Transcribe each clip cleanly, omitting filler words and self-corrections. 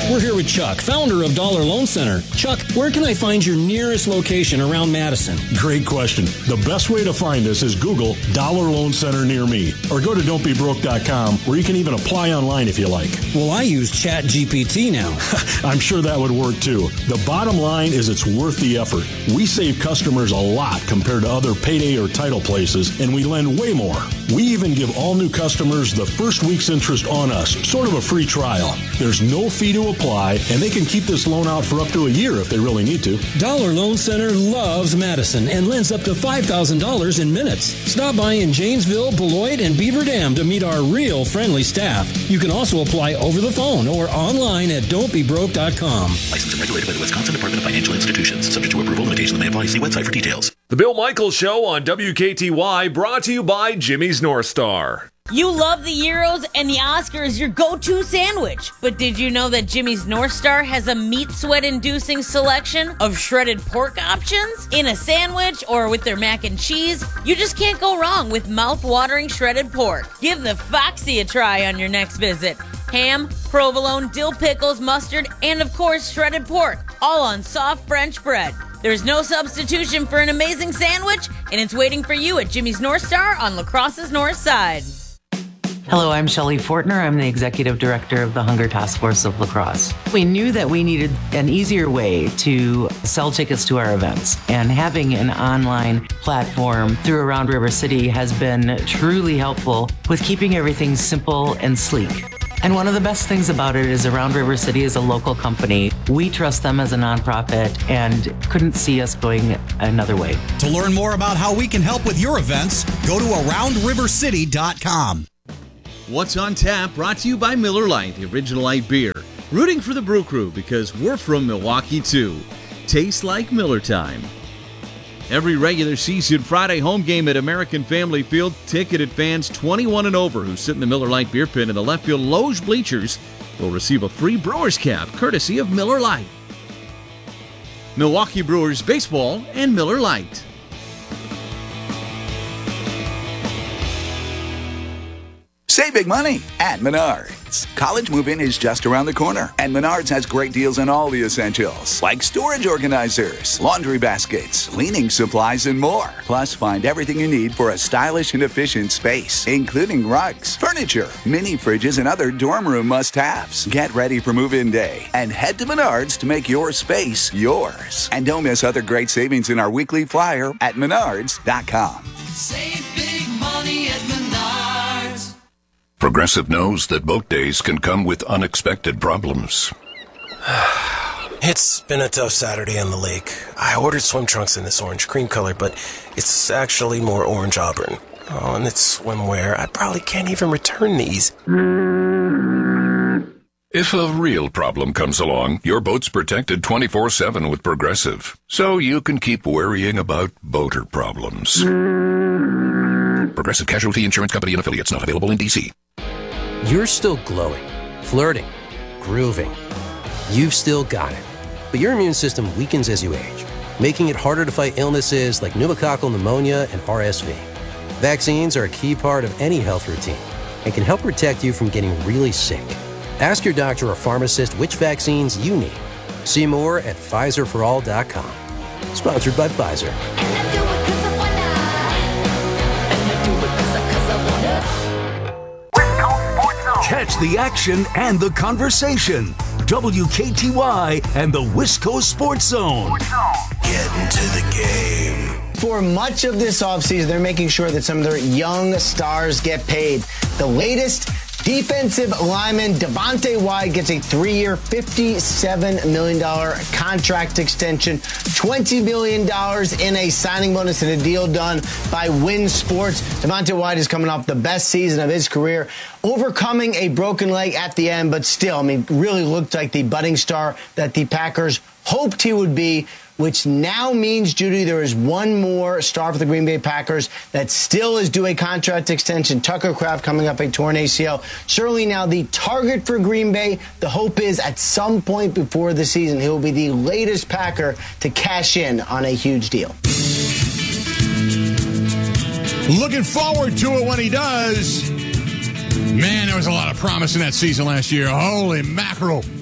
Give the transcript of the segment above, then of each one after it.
We're here with Chuck, founder of Dollar Loan Center. Chuck, where can I find your nearest location around Madison? Great question. The best way to find us is Google Dollar Loan Center near me, or go to don'tbebroke.com, where you can even apply online if you like. Well, I use ChatGPT now. I'm sure that would work too. The bottom line is it's worth the effort. We save customers a lot compared to other payday or title places, and we lend way more. We even give all new customers the first week's interest on us, sort of a free trial. There's no fee to apply, and they can keep this loan out for up to a year if they really need to. Dollar Loan Center loves Madison and lends up to $5,000 in minutes. Stop by in Janesville, Beloit, and Beaver Dam to meet our real friendly staff. You can also apply over the phone or online at don'tbebroke.com. Licensed and regulated by the Wisconsin Department of Financial Institutions. Subject to approval, limitations may apply. See website for details. The Bill Michaels Show on WKTY, brought to you by Jimmy's North Star. You love the Euros and the Oscar is your go-to sandwich. But did you know that Jimmy's North Star has a meat sweat-inducing selection of shredded pork options? In a sandwich or with their mac and cheese, you just can't go wrong with mouth-watering shredded pork. Give the Foxy a try on your next visit. Ham, provolone, dill pickles, mustard, and of course shredded pork, all on soft French bread. There's no substitution for an amazing sandwich, and it's waiting for you at Jimmy's North Star on La Crosse's North Side. Hello, I'm Shelley Fortner. I'm the Executive Director of the Hunger Task Force of La Crosse. We knew that we needed an easier way to sell tickets to our events, and having an online platform through Around River City has been truly helpful with keeping everything simple and sleek. And one of the best things about it is Around River City is a local company. We trust them as a nonprofit and couldn't see us going another way. To learn more about how we can help with your events, go to AroundRiverCity.com. What's on Tap, brought to you by Miller Lite, the original light beer. Rooting for the Brew Crew because we're from Milwaukee too. Tastes like Miller time. Every regular season Friday home game at American Family Field, ticketed fans 21 and over who sit in the Miller Lite beer pit in the left field loge bleachers will receive a free Brewers cap courtesy of Miller Lite. Milwaukee Brewers baseball and Miller Lite. Save big money at Menards. College move-in is just around the corner, and Menards has great deals on all the essentials, like storage organizers, laundry baskets, cleaning supplies, and more. Plus, find everything you need for a stylish and efficient space, including rugs, furniture, mini fridges, and other dorm room must-haves. Get ready for move-in day and head to Menards to make your space yours. And don't miss other great savings in our weekly flyer at Menards.com. Save big money at Menards. Progressive knows that boat days can come with unexpected problems. It's been a tough Saturday on the lake. I ordered swim trunks in this orange cream color, but it's actually more orange auburn. Oh, and it's swimwear. I probably can't even return these. If a real problem comes along, your boat's protected 24/7 with Progressive, so you can keep worrying about boater problems. Progressive Casualty Insurance Company and Affiliates, not available in D.C. You're still glowing, flirting, grooving. You've still got it. But your immune system weakens as you age, making it harder to fight illnesses like pneumococcal pneumonia and RSV. Vaccines are a key part of any health routine and can help protect you from getting really sick. Ask your doctor or pharmacist which vaccines you need. See more at PfizerForAll.com. Sponsored by Pfizer. Catch the action and the conversation. WKTY and the Wisco Sports Zone. Get into the game. For much of this offseason, they're making sure that some of their young stars get paid. The latest defensive lineman Devontae White gets a 3-year, $57 million contract extension, $20 million in a signing bonus, and a deal done by Win Sports. Devontae White is coming off the best season of his career, overcoming a broken leg at the end, but still, really looked like the budding star that the Packers hoped he would be, which now means, Judy, there is one more star for the Green Bay Packers that still is due a contract extension. Tucker Kraft coming up a torn ACL. Certainly now the target for Green Bay. The hope is at some point before the season, he will be the latest Packer to cash in on a huge deal. Looking forward to it when he does. Man, there was a lot of promise in that season last year. Holy mackerel.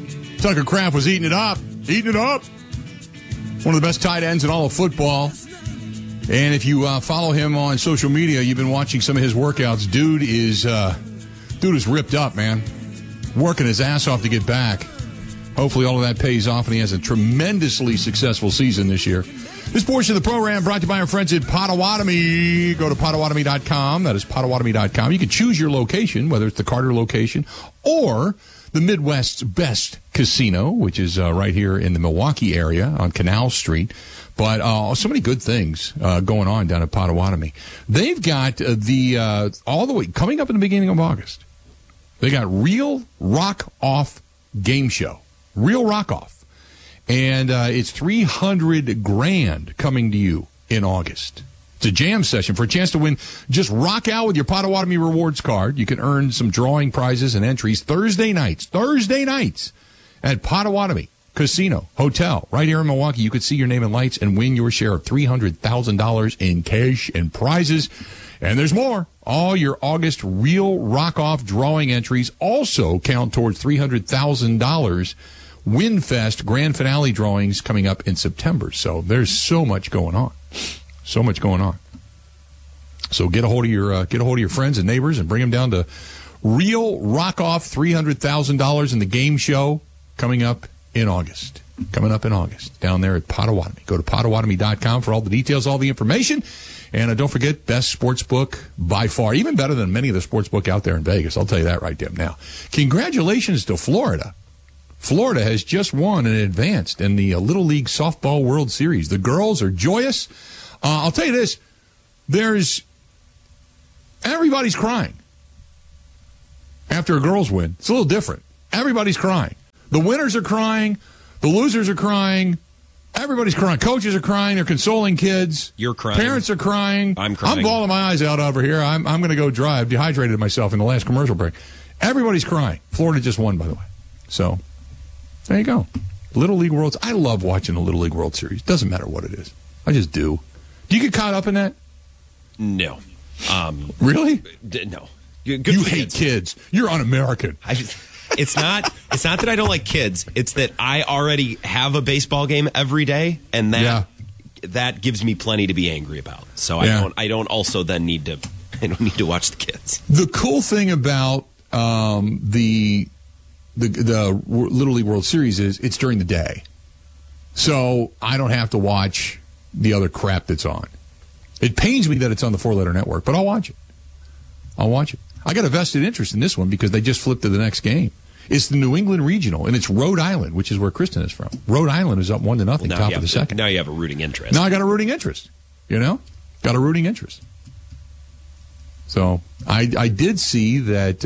Tucker Kraft was eating it up. One of the best tight ends in all of football. And if you follow him on social media, you've been watching some of his workouts. Dude is ripped up, man. Working his ass off to get back. Hopefully all of that pays off, and he has a tremendously successful season this year. This portion of the program brought to you by our friends at Potawatomi. Go to Potawatomi.com. That is Potawatomi.com. You can choose your location, whether it's the Carter location or the Midwest's best casino, which is right here in the Milwaukee area on Canal Street. But so many good things going on down at Potawatomi. They've got all the way coming up in the beginning of August. They got Real Rock Off Game Show. Real Rock Off. And it's $300,000 coming to you in August. It's a jam session for a chance to win. Just rock out with your Potawatomi Rewards card. You can earn some drawing prizes and entries Thursday nights at Potawatomi Casino Hotel right here in Milwaukee. You could see your name in lights and win your share of $300,000 in cash and prizes. And there's more. All your August Real Rock Off drawing entries also count towards $300,000 WinFest grand finale drawings coming up in September. So there's so much going on. So much going on. So get a hold of your friends and neighbors and bring them down to Real Rock Off, $300,000 in the game show coming up in August. Down there at Potawatomi. Go to Potawatomi.com for all the details, all the information. And don't forget, best sports book by far. Even better than many of the sports book out there in Vegas. I'll tell you that right there now. Congratulations to Florida. Florida has just won and advanced in the Little League Softball World Series. The girls are joyous. I'll tell you this. Everybody's crying after a girls win. It's a little different. Everybody's crying. The winners are crying. The losers are crying. Everybody's crying. Coaches are crying. They're consoling kids. You're crying. Parents are crying. I'm crying. I'm bawling my eyes out over here. I'm going to go drive. Dehydrated myself in the last commercial break. Everybody's crying. Florida just won, by the way. So, there you go. Little League Worlds. I love watching the Little League World Series. Doesn't matter what it is. I just do. Do you get caught up in that? No. Really? No. You hate kids. You're un-American. It's not that I don't like kids. It's that I already have a baseball game every day, and that gives me plenty to be angry about. So I don't also then need to watch the kids. The cool thing about the Little League World Series is it's during the day. So I don't have to watch the other crap that's on. It pains me that it's on the 4-letter network, but I'll watch it. I got a vested interest in this one because they just flipped to the next game. It's the New England Regional, and it's Rhode Island, which is where Kristen is from. Rhode Island is up 1-0, top of the second. Now you have a rooting interest. Now I got a rooting interest. Got a rooting interest. So I did see that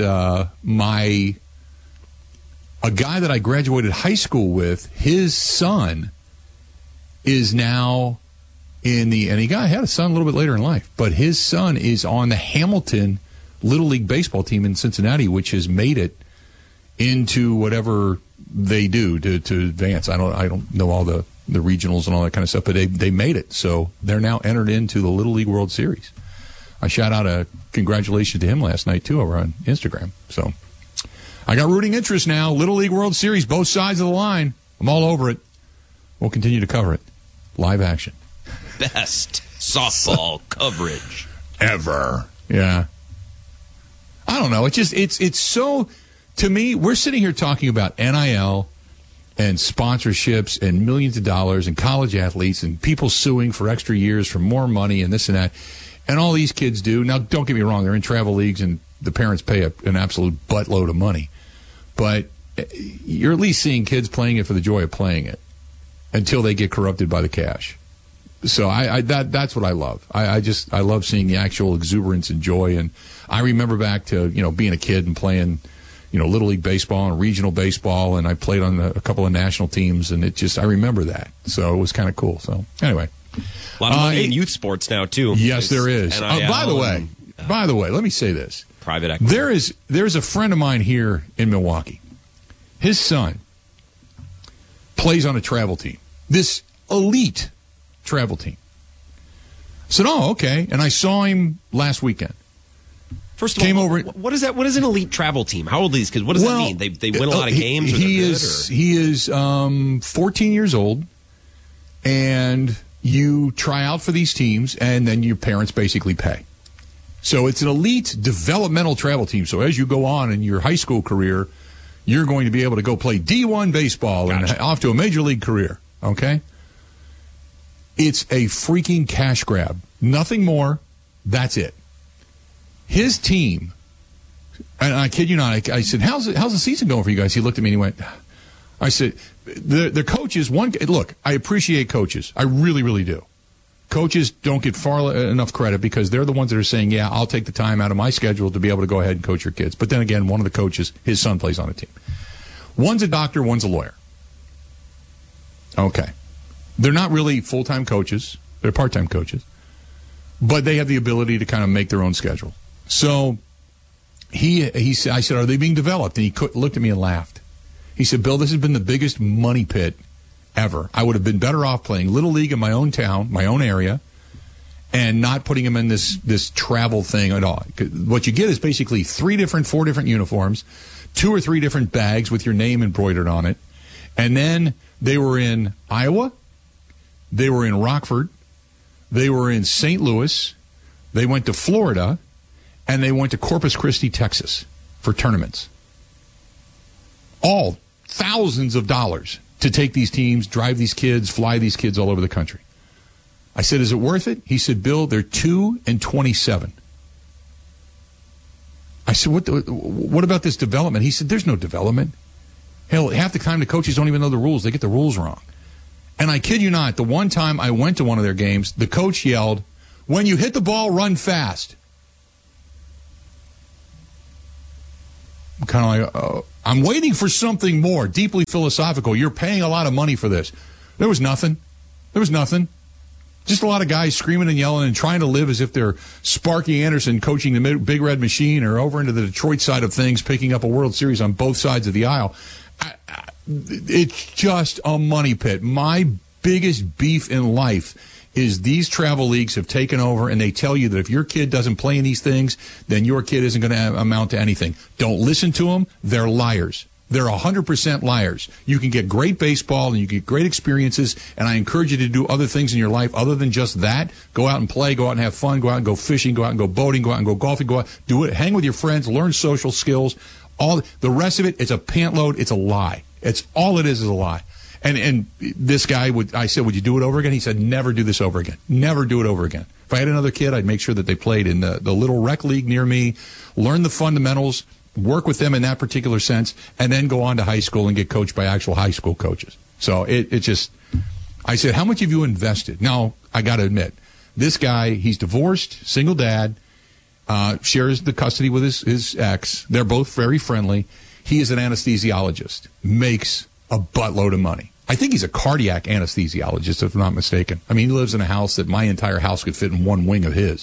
a guy that I graduated high school with, his son is now and he had a son a little bit later in life, but his son is on the Hamilton Little League baseball team in Cincinnati, which has made it into whatever they do to advance. I don't know all the regionals and all that kind of stuff, but they made it. So they're now entered into the Little League World Series. I shout out a congratulations to him last night, too, over on Instagram. So I got rooting interest now. Little League World Series, both sides of the line. I'm all over it. We'll continue to cover it. Live action. Best softball coverage ever. Yeah. I don't know. It's so, to me, we're sitting here talking about NIL and sponsorships and millions of dollars and college athletes and people suing for extra years for more money and this and that. And all these kids do. Now, don't get me wrong. They're in travel leagues and the parents pay an absolute buttload of money. But you're at least seeing kids playing it for the joy of playing it until they get corrupted by the cash. So that's what I love. I love seeing the actual exuberance and joy. And I remember back to, being a kid and playing, Little League baseball and regional baseball. And I played on a couple of national teams, and I remember that. So it was kind of cool. So anyway. A lot of money in youth sports now, too. Yes, there is. By the way, let me say this. Private equity. There's a friend of mine here in Milwaukee. His son plays on a travel team. This elite travel team. I said, oh, okay. And I saw him last weekend. First of all, what is that? What is an elite travel team? How old are these kids? What does that mean? They win a lot of games? He is 14 years old, and you try out for these teams, and then your parents basically pay. So it's an elite developmental travel team. So as you go on in your high school career, you're going to be able to go play D1 baseball and off to a major league career. Okay? It's a freaking cash grab. Nothing more. That's it. His team, and I kid you not, I said, how's the season going for you guys? He looked at me and he went, I said, the coaches, look, I appreciate coaches. I really, really do. Coaches don't get far enough credit because they're the ones that are saying, yeah, I'll take the time out of my schedule to be able to go ahead and coach your kids. But then again, one of the coaches, his son plays on a team. One's a doctor, one's a lawyer. Okay. They're not really full-time coaches. They're part-time coaches. But they have the ability to kind of make their own schedule. So I said, are they being developed? And he looked at me and laughed. He said, Bill, this has been the biggest money pit ever. I would have been better off playing Little League in my own town, my own area, and not putting him in this travel thing at all. What you get is basically 4 different uniforms, 2 or 3 different bags with your name embroidered on it. And then they were in Iowa, they were in Rockford, they were in St. Louis, they went to Florida, and they went to Corpus Christi, Texas for tournaments. All thousands of dollars to take these teams, drive these kids, fly these kids all over the country. I said, is it worth it? He said, Bill, they're 2 and 27. I said, what about this development? He said, there's no development. Hell, half the time the coaches don't even know the rules. They get the rules wrong. And I kid you not, the one time I went to one of their games, the coach yelled, when you hit the ball, run fast. I'm kind of like, I'm waiting for something more, deeply philosophical. You're paying a lot of money for this. There was nothing. Just a lot of guys screaming and yelling and trying to live as if they're Sparky Anderson coaching the Big Red Machine or over into the Detroit side of things, picking up a World Series on both sides of the aisle. It's just a money pit. My biggest beef in life is these travel leagues have taken over, and they tell you that if your kid doesn't play in these things, then your kid isn't going to amount to anything. Don't listen to them. They're liars. They're 100% liars. You can get great baseball, and you get great experiences, and I encourage you to do other things in your life other than just that. Go out and play. Go out and have fun. Go out and go fishing. Go out and go boating. Go out and go golfing. Go out, do it. Hang with your friends. Learn social skills. All the rest of it, it's a pant load. It's a lie. It's all it is a lie. And this guy I said, would you do it over again? He said, never do this over again. Never do it over again. If I had another kid, I'd make sure that they played in the little rec league near me, learn the fundamentals, work with them in that particular sense, and then go on to high school and get coached by actual high school coaches. So it just, I said, how much have you invested? Now, I got to admit, this guy, he's divorced, single dad, shares the custody with his ex. They're both very friendly. He is an anesthesiologist, makes a buttload of money. I think he's a cardiac anesthesiologist, if I'm not mistaken. I mean, he lives in a house that my entire house could fit in one wing of his.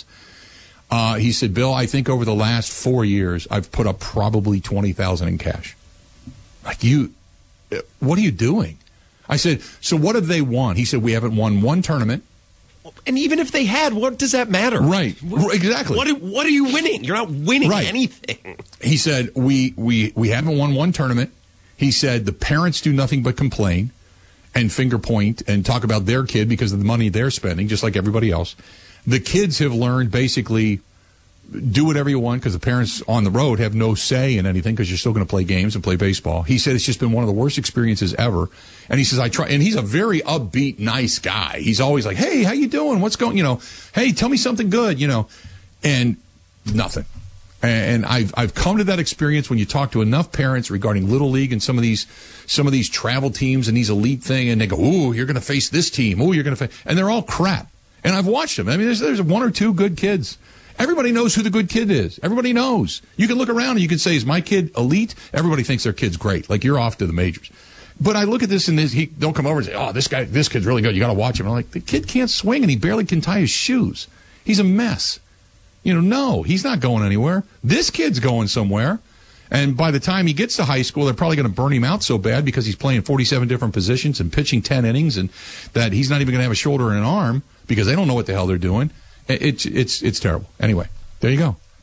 He said, Bill, I think over the last 4 years, I've put up probably $20,000 in cash. Like, what are you doing? I said, so what have they won? He said, we haven't won one tournament. And even if they had, what does that matter? Right. Exactly. What are you winning? You're not winning anything. He said, we haven't won one tournament. He said, the parents do nothing but complain and finger point and talk about their kid because of the money they're spending, just like everybody else. The kids have learned basically do whatever you want because the parents on the road have no say in anything because you're still going to play games and play baseball. He said it's just been one of the worst experiences ever. And he says, I try, and he's a very upbeat, nice guy. He's always like, hey, how you doing? What's going, hey, tell me something good, and nothing. And I've come to that experience when you talk to enough parents regarding Little League and some of these travel teams and these elite thing, and they go, ooh, you're going to face this team. Ooh, you're going to face, and they're all crap. And I've watched them. I mean, there's 1 or 2 good kids. Everybody knows who the good kid is. Everybody knows. You can look around and you can say, is my kid elite? Everybody thinks their kid's great. Like, you're off to the majors. But I look at this and don't come over and say, oh, this kid's really good. You got to watch him. I'm like, the kid can't swing and he barely can tie his shoes. He's a mess. No, he's not going anywhere. This kid's going somewhere. And by the time he gets to high school, they're probably going to burn him out so bad because he's playing 47 different positions and pitching 10 innings and that he's not even going to have a shoulder and an arm because they don't know what the hell they're doing. It's terrible. Anyway, there you go.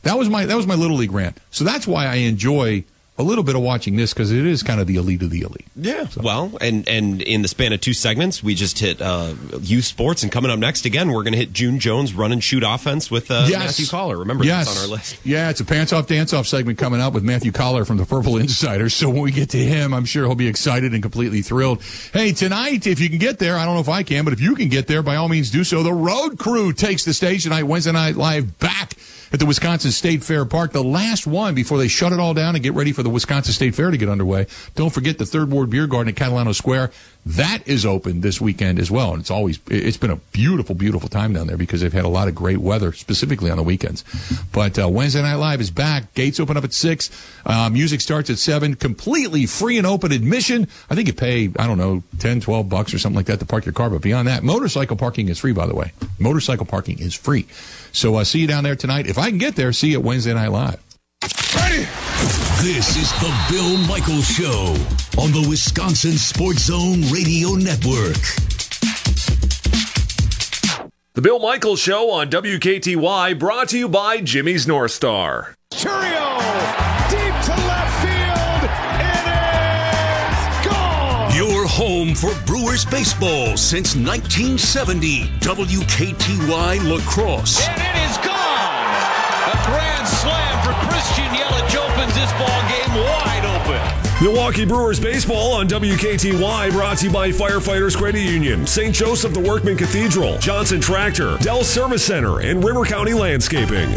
That was my Little League rant. So that's why I enjoy a little bit of watching this, because it is kind of the elite of the elite. Yeah. So. Well, and in the span of 2 segments, we just hit youth sports, and coming up next again, we're going to hit June Jones run and shoot offense with Matthew Collar. Remember, that's on our list. Yeah, it's a pants off, dance off segment coming up with Matthew Collar from the Purple Insiders. So when we get to him, I'm sure he'll be excited and completely thrilled. Hey, tonight, if you can get there, I don't know if I can, but if you can get there, by all means do so. The Road Crew takes the stage tonight, Wednesday Night Live, back at the Wisconsin State Fair Park, the last one before they shut it all down and get ready for the Wisconsin State Fair to get underway. Don't forget the Third Ward Beer Garden at Catalano Square. That is open this weekend as well. And it's been a beautiful, beautiful time down there because they've had a lot of great weather, specifically on the weekends. But Wednesday Night Live is back. Gates open up at 6. Music starts at 7. Completely free and open admission. I think you pay, I don't know, $10, $12 or something like that to park your car. But beyond that, motorcycle parking is free, by the way. Motorcycle parking is free. So see you down there tonight. If I can get there, see you at Wednesday Night Live. Ready? This is the Bill Michaels Show on the Wisconsin Sports Zone Radio Network. The Bill Michaels Show on WKTY, brought to you by Jimmy's North Star. Churio, deep to left field. It is gone. Your home for Brewers baseball since 1970. WKTY La Crosse. And it is gone. A grand slam for Christian Yelich opens this ball game wide open. Milwaukee Brewers baseball on WKTY, brought to you by Firefighters Credit Union, St. Joseph the Workman Cathedral, Johnson Tractor, Dell Service Center, and River County Landscaping.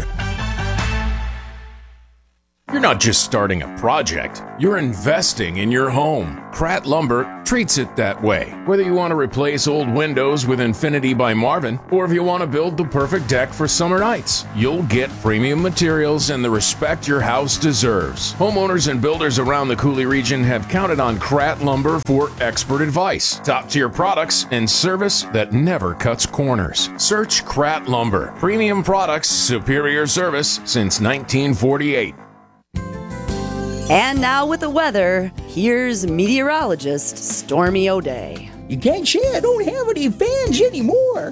You're not just starting a project, you're investing in your home. Pratt Lumber treats it that way. Whether you want to replace old windows with Infinity by Marvin, or if you want to build the perfect deck for summer nights, you'll get premium materials and the respect your house deserves. Homeowners and builders around the Cooley region have counted on Pratt Lumber for expert advice, top-tier products, and service that never cuts corners. Search Pratt Lumber. Premium products, superior service since 1948. And now with the weather, here's meteorologist Stormy O'Day. You can't say I don't have any fans anymore.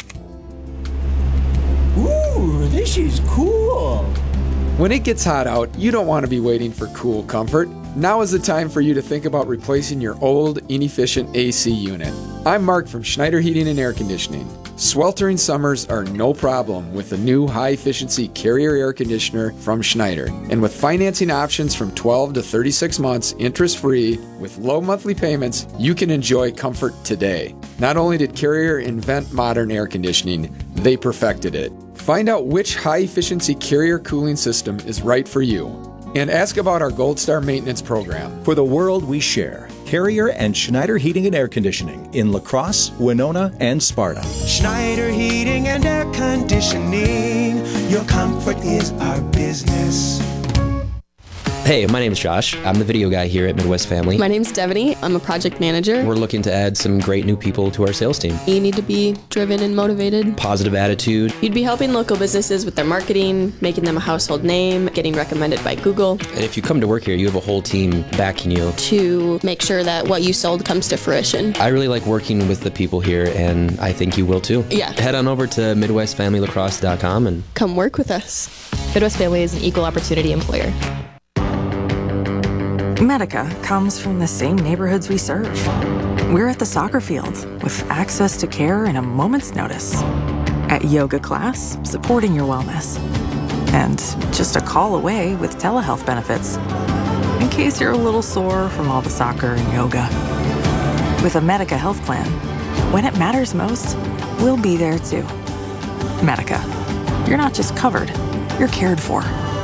Ooh, this is cool. When it gets hot out, you don't want to be waiting for cool comfort. Now is the time for you to think about replacing your old, inefficient AC unit. I'm Mark from Schneider Heating and Air Conditioning. Sweltering summers are no problem with the new high-efficiency Carrier air conditioner from Schneider. And with financing options from 12 to 36 months, interest-free, with low monthly payments, you can enjoy comfort today. Not only did Carrier invent modern air conditioning, they perfected it. Find out which high-efficiency Carrier cooling system is right for you. And ask about our Gold Star maintenance program. For the world we share, Carrier and Schneider Heating and Air Conditioning in La Crosse, Winona, and Sparta. Schneider Heating and Air Conditioning. Your comfort is our business. Hey, my name is Josh. I'm the video guy here at Midwest Family. My name's Devaney. I'm a project manager. We're looking to add some great new people to our sales team. You need to be driven and motivated. Positive attitude. You'd be helping local businesses with their marketing, making them a household name, getting recommended by Google. And if you come to work here, you have a whole team backing you. To make sure that what you sold comes to fruition. I really like working with the people here, and I think you will too. Yeah. Head on over to MidwestFamilyLacrosse.com and come work with us. Midwest Family is an equal opportunity employer. Medica comes from the same neighborhoods we serve. We're at the soccer field with access to care in a moment's notice. At yoga class, supporting your wellness. And just a call away with telehealth benefits. In case you're a little sore from all the soccer and yoga. With a Medica health plan, when it matters most, we'll be there too. Medica. You're not just covered, you're cared for.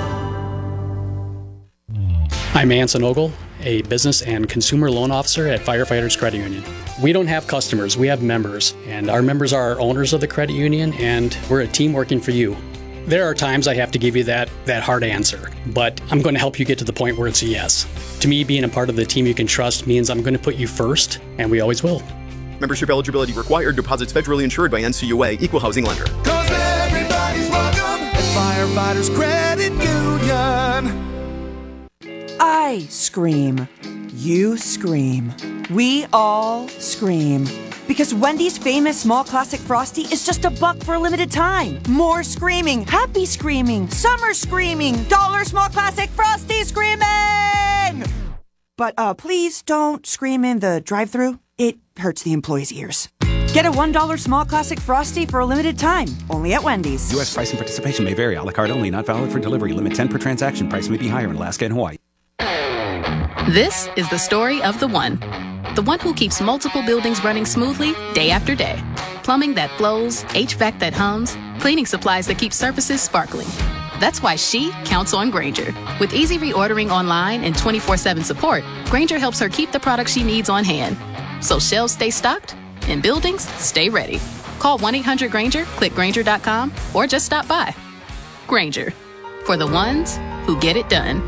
I'm Anson Ogle, a business and consumer loan officer at Firefighters Credit Union. We don't have customers, we have members, and our members are our owners of the credit union, and we're a team working for you. There are times I have to give you that hard answer, but I'm going to help you get to the point where it's a yes. To me, being a part of the team you can trust means I'm going to put you first, and we always will. Membership eligibility required. Deposits federally insured by NCUA. Equal housing lender. 'Cause everybody's welcome at Firefighters Credit Union. I scream. You scream. We all scream. Because Wendy's famous small classic Frosty is just $1 for a limited time. More screaming, happy screaming, summer screaming, dollar small classic Frosty screaming! But please don't scream in the drive-thru. It hurts the employees' ears. Get a $1 small classic Frosty for a limited time, only at Wendy's. U.S. price and participation may vary. A la carte only, not valid for delivery. Limit 10 per transaction. Price may be higher in Alaska and Hawaii. This is the story of the one who keeps multiple buildings running smoothly day after day. Plumbing that flows, HVAC that hums, cleaning supplies that keep surfaces sparkling. That's why she counts on Grainger. With easy reordering online and 24/7 support, Grainger helps her keep the products she needs on hand. So shelves stay stocked and buildings stay ready. Call 1-800-GRAINGER, click Grainger.com, or just stop by. Grainger, for the ones who get it done.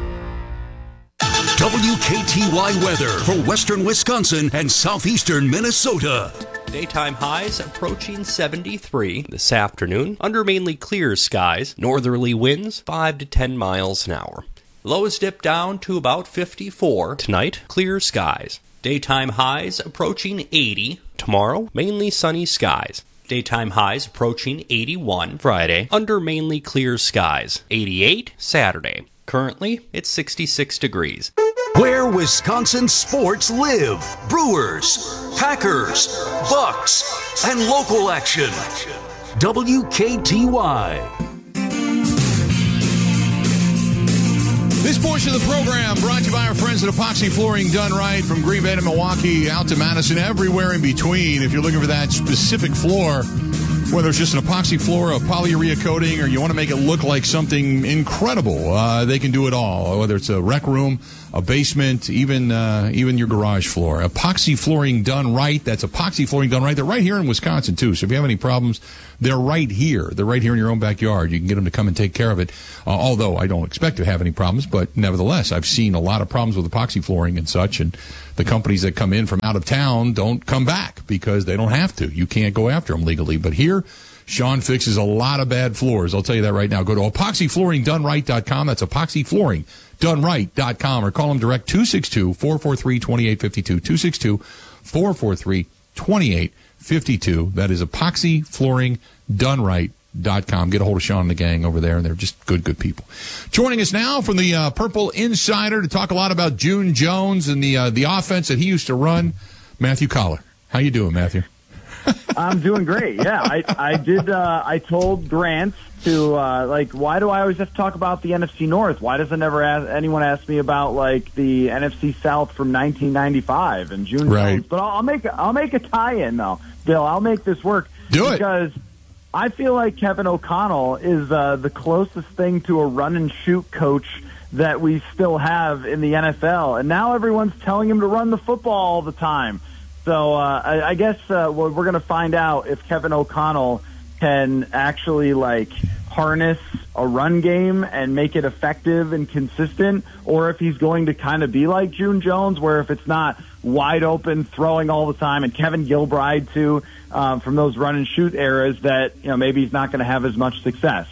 WKTY weather for western Wisconsin and southeastern Minnesota. Daytime highs approaching 73 this afternoon under mainly clear skies. Northerly winds 5 to 10 miles an hour. Lows dip down to about 54 tonight. Clear skies. Daytime highs approaching 80 tomorrow. Mainly sunny skies. Daytime highs approaching 81 Friday under mainly clear skies. 88 Saturday. Currently, it's 66 degrees. Where Wisconsin sports live. Brewers, Packers, Bucks, and local action. WKTY. This portion of the program brought to you by our friends at Epoxy Flooring Done Right, from Green Bay to Milwaukee, out to Madison, everywhere in between. If you're looking for that specific floor, whether it's just an epoxy floor, a polyurea coating, or you want to make it look like something incredible, they can do it all. Whether it's a rec room, a basement, even your garage floor. Epoxy Flooring Done Right. That's Epoxy Flooring Done Right. They're right here in Wisconsin, too. So if you have any problems, they're right here. They're right here in your own backyard. You can get them to come and take care of it. Although I don't expect to have any problems, but nevertheless, I've seen a lot of problems with epoxy flooring and such, and the companies that come in from out of town don't come back because they don't have to. You can't go after them legally. But here, Sean fixes a lot of bad floors. I'll tell you that right now. Go to epoxyflooringdoneright.com. That's epoxyflooringdoneright.com, or call them direct 262-443-2852. 262-443-2852. That is epoxyflooringdoneright.com. Get a hold of Sean and the gang over there, and they're just good people. Joining us now from the Purple Insider to talk a lot about June Jones and the offense that he used to run, Matthew Coller. How you doing, Matthew? I'm doing great. Yeah, I did. I told Grant to why do I always have to talk about the NFC North? Why doesn't anyone ask me about the NFC South from 1995 and June Jones? But I'll make a tie-in though, Bill. I'll make this work. Do it, because I feel like Kevin O'Connell is the closest thing to a run-and-shoot coach that we still have in the NFL. And now everyone's telling him to run the football all the time. So I guess we're going to find out if Kevin O'Connell can actually harness a run game and make it effective and consistent, or if he's going to kind of be like June Jones, where if it's not wide open, throwing all the time, and Kevin Gilbride too, from those run and shoot eras, that maybe he's not going to have as much success.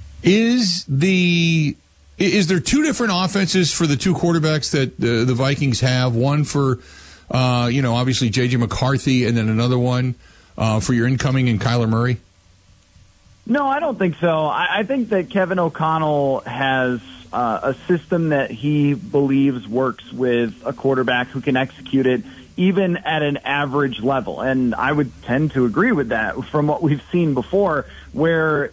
Is there two different offenses for the two quarterbacks that the Vikings have? One for obviously J.J. McCarthy, and then another one for your incoming and Kyler Murray? No, I don't think so. I think that Kevin O'Connell has a system that he believes works with a quarterback who can execute it even at an average level. And I would tend to agree with that from what we've seen before, where,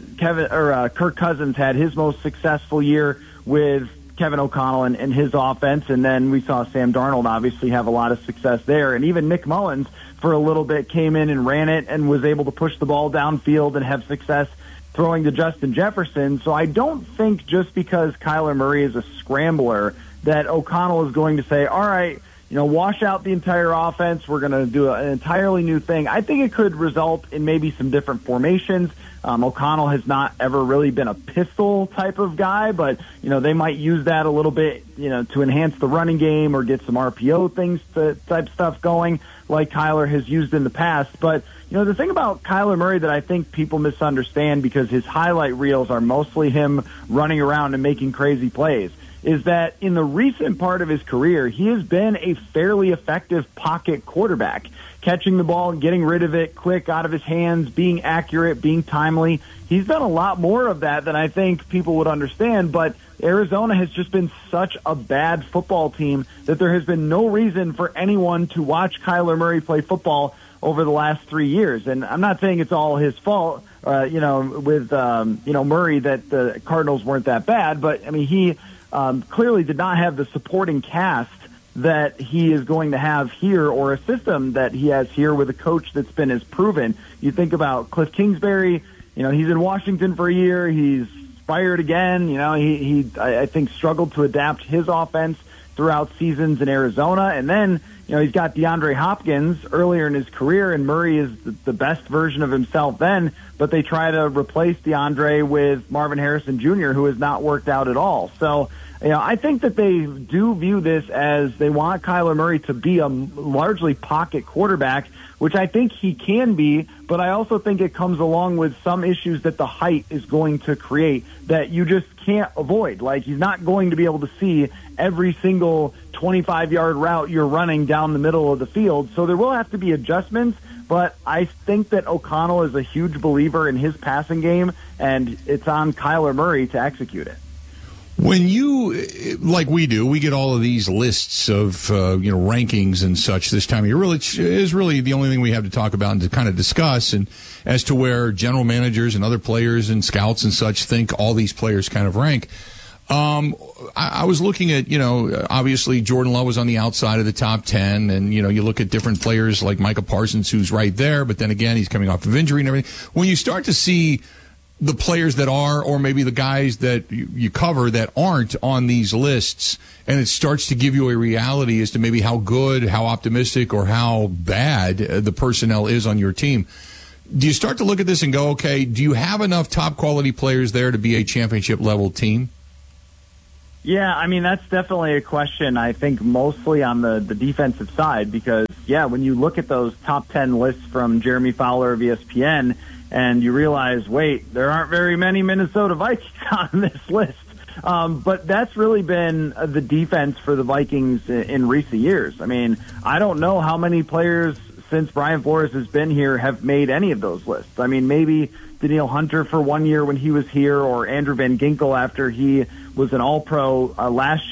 Kirk Cousins had his most successful year with Kevin O'Connell and his offense, and then we saw Sam Darnold obviously have a lot of success there. And even Nick Mullins for a little bit came in and ran it and was able to push the ball downfield and have success throwing to Justin Jefferson. So I don't think just because Kyler Murray is a scrambler that O'Connell is going to say, all right, wash out the entire offense, we're going to do an entirely new thing. I think it could result in maybe some different formations. O'Connell has not ever really been a pistol type of guy, but, they might use that a little bit, to enhance the running game or get some RPO type stuff going like Kyler has used in the past. But, the thing about Kyler Murray that I think people misunderstand, because his highlight reels are mostly him running around and making crazy plays, is that in the recent part of his career, he has been a fairly effective pocket quarterback, catching the ball and getting rid of it quick out of his hands, being accurate, being timely. He's done a lot more of that than I think people would understand, but Arizona has just been such a bad football team that there has been no reason for anyone to watch Kyler Murray play football over the last 3 years. And I'm not saying it's all his fault, with Murray, that the Cardinals weren't that bad, but I mean, he clearly did not have the supporting cast that he is going to have here, or a system that he has here with a coach that's been as proven. You think about Cliff Kingsbury, he's in Washington for a year, he's fired again, I think struggled to adapt his offense throughout seasons in Arizona, and then he's got DeAndre Hopkins earlier in his career, and Murray is the best version of himself then, but they try to replace DeAndre with Marvin Harrison Jr., who has not worked out at all. So, I think that they do view this as they want Kyler Murray to be a largely pocket quarterback, which I think he can be, but I also think it comes along with some issues that the height is going to create that you just can't avoid. Like, he's not going to be able to see every single 25-yard route you're running down the middle of the field, so there will have to be adjustments. But I think that O'Connell is a huge believer in his passing game, and it's on Kyler Murray to execute it. When you, like we do, we get all of these lists of, rankings and such this time of year. Really, is really the only thing we have to talk about and to kind of discuss, and as to where general managers and other players and scouts and such think all these players kind of rank. I was looking at, obviously Jordan Love was on the outside of the top 10, and, you look at different players like Micah Parsons, who's right there, but then again, he's coming off of injury and everything. When you start to see the players that are, or maybe the guys that you cover that aren't on these lists, and it starts to give you a reality as to maybe how good, how optimistic, or how bad the personnel is on your team. Do you start to look at this and go, okay, do you have enough top quality players there to be a championship level team? Yeah, I mean, that's definitely a question, I think, mostly on the defensive side, because, when you look at those top 10 lists from Jeremy Fowler of ESPN, and you realize, wait, there aren't very many Minnesota Vikings on this list. But that's really been the defense for the Vikings in recent years. I mean, I don't know how many players since Brian Flores has been here have made any of those lists. I mean, maybe Danielle Hunter for 1 year when he was here, or Andrew Van Ginkel after he was an All-Pro last year.